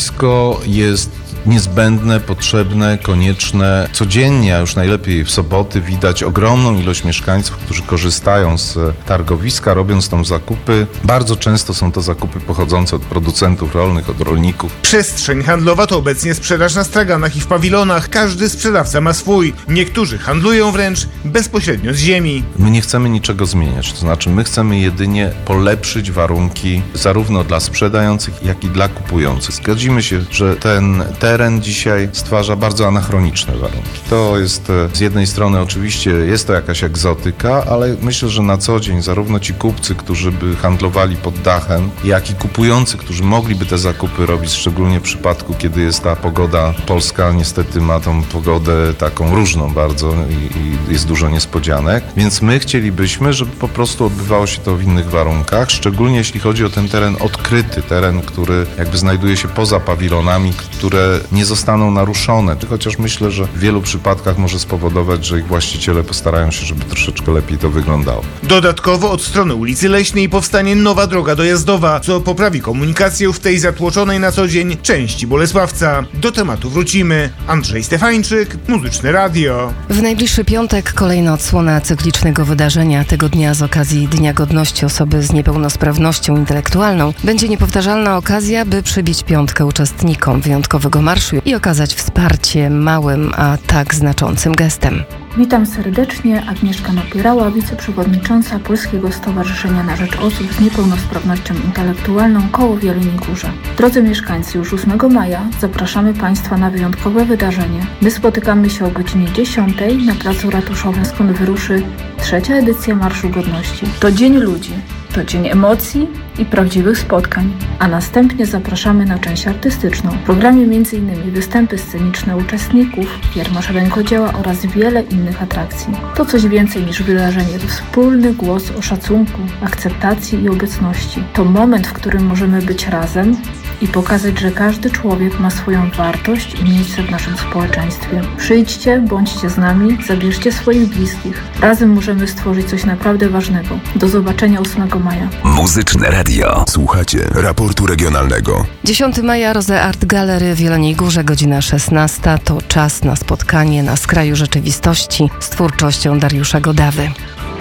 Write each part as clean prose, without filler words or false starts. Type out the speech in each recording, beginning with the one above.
targowisko jest niezbędne, potrzebne, konieczne. Codziennie, a już najlepiej w soboty, widać ogromną ilość mieszkańców, którzy korzystają z targowiska, robiąc tam zakupy. Bardzo często są to zakupy pochodzące od producentów rolnych, od rolników. Przestrzeń handlowa to obecnie sprzedaż na straganach i w pawilonach. Każdy sprzedawca ma swój. Niektórzy handlują wręcz bezpośrednio z ziemi. My nie chcemy niczego zmieniać, to znaczy my chcemy jedynie polepszyć warunki zarówno dla sprzedających, jak i dla kupujących. Zgodzimy się, że ten teren dzisiaj stwarza bardzo anachroniczne warunki. To jest z jednej strony oczywiście jest to jakaś egzotyka, ale myślę, że na co dzień zarówno ci kupcy, którzy by handlowali pod dachem, jak i kupujący, którzy mogliby te zakupy robić, szczególnie w przypadku, kiedy jest ta pogoda. Polska niestety ma tą pogodę taką różną bardzo i jest dużo niespodzianek, więc my chcielibyśmy, żeby po prostu odbywało się to w innych warunkach, szczególnie jeśli chodzi o ten teren odkryty, teren, który jakby znajduje się poza pawilonami, które nie zostaną naruszone, chociaż myślę, że w wielu przypadkach może spowodować, że ich właściciele postarają się, żeby troszeczkę lepiej to wyglądało. Dodatkowo od strony ulicy Leśnej powstanie nowa droga dojazdowa, co poprawi komunikację w tej zatłoczonej na co dzień części Bolesławca. Do tematu wrócimy. Andrzej Stefańczyk, Muzyczne Radio. W najbliższy piątek kolejna odsłona cyklicznego wydarzenia. Tego dnia z okazji Dnia Godności Osoby z Niepełnosprawnością Intelektualną będzie niepowtarzalna okazja, by przybić piątkę uczestnikom wyjątkowego marszu i okazać wsparcie małym, a tak znaczącym gestem. Witam serdecznie, Agnieszka Napierała, wiceprzewodnicząca Polskiego Stowarzyszenia na Rzecz Osób z Niepełnosprawnością Intelektualną koło w Jeleniej Górze. Drodzy mieszkańcy, już 8 maja zapraszamy Państwa na wyjątkowe wydarzenie. My spotykamy się o godzinie 10 na placu ratuszowym, skąd wyruszy 3. edycja Marszu Godności. To Dzień Ludzi, to dzień emocji i prawdziwych spotkań, a następnie zapraszamy na część artystyczną. W programie m.in. występy sceniczne uczestników, kiermasz rękodzieła oraz wiele innych atrakcji. To coś więcej niż wydarzenie, to wspólny głos o szacunku, akceptacji i obecności. To moment, w którym możemy być razem i pokazać, że każdy człowiek ma swoją wartość i miejsce w naszym społeczeństwie. Przyjdźcie, bądźcie z nami, zabierzcie swoich bliskich. Razem możemy stworzyć coś naprawdę ważnego. Do zobaczenia 8 maja. Muzyczne Radio. Słuchacie raportu regionalnego. 10 maja Rose Art Gallery w Jeleniej Górze, godzina 16. To czas na spotkanie na skraju rzeczywistości z twórczością Dariusza Godawy.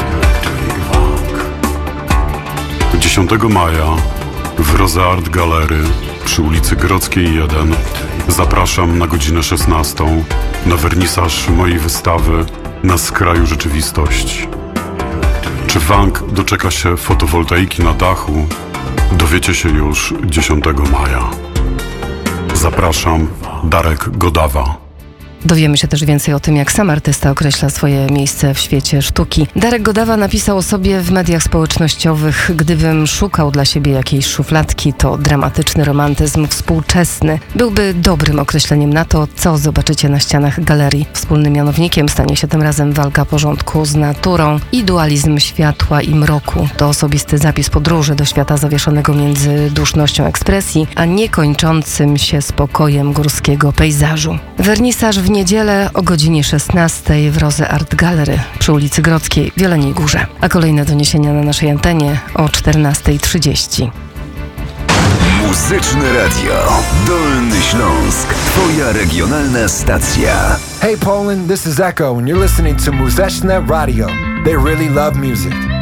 10 maja w Rose Art Gallery przy ulicy Grodzkiej 1 zapraszam na godzinę 16 na wernisaż mojej wystawy Na skraju rzeczywistości. Czy Wang doczeka się fotowoltaiki na dachu? Dowiecie się już 10 maja. Zapraszam, Darek Godawa. Dowiemy się też więcej o tym, jak sam artysta określa swoje miejsce w świecie sztuki. Darek Godawa napisał o sobie w mediach społecznościowych: gdybym szukał dla siebie jakiejś szufladki, to dramatyczny romantyzm współczesny byłby dobrym określeniem na to, co zobaczycie na ścianach galerii. Wspólnym mianownikiem stanie się tym razem walka porządku z naturą i dualizm światła i mroku. To osobisty zapis podróży do świata zawieszonego między dusznością ekspresji, a niekończącym się spokojem górskiego pejzażu. Wernisaż w niedzielę o godzinie 16 w Rose Art Gallery przy ulicy Grodzkiej w Jeleniej Górze. A kolejne doniesienia na naszej antenie o 14:30. Muzyczne Radio. Dolny Śląsk. Twoja regionalna stacja. Hey Poland, this is Echo and you're listening to Muzyczne Radio. They really love music.